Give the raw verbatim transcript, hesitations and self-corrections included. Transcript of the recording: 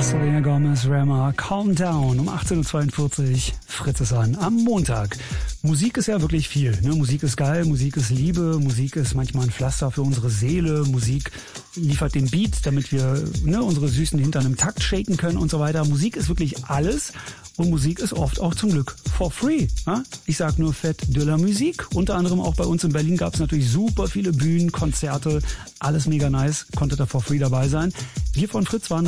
Selena Gomez, Rema, Calm Down um achtzehn Uhr zweiundvierzig. Fritz ist an am Montag. Musik ist ja wirklich viel. Ne? Musik ist geil, Musik ist Liebe, Musik ist manchmal ein Pflaster für unsere Seele. Musik liefert den Beat, damit wir ne, unsere süßen Hintern im Takt shaken können und so weiter. Musik ist wirklich alles und Musik ist oft auch zum Glück for free. Ja? Ich sag nur Fête de la Musique. Unter anderem auch bei uns in Berlin gab es natürlich super viele Bühnen, Konzerte, alles mega nice, konnte da for free dabei sein. Wir von Fritz waren